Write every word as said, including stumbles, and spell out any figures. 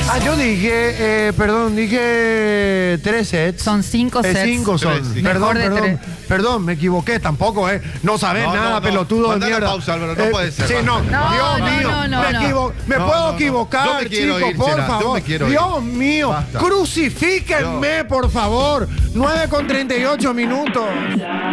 Ah, yo dije, eh, perdón, dije tres sets. Son cinco Eh, sets. cinco son. Tres, sí. Perdón, Mejor de perdón, tres. perdón, me equivoqué tampoco, ¿eh? No sabés No, nada, no, no. pelotudo de Mandá la mierda. pausa, Álvaro, no puede ser, Sí, basta. no, No, Dios no, mío, no, no, me, no. equivo- me No, puedo no, no. equivocar, Yo me quiero chicos, ir, por Gerard, yo favor. me quiero ir. Dios mío, Basta. crucifíquenme, por favor. nueve con treinta y ocho minutos.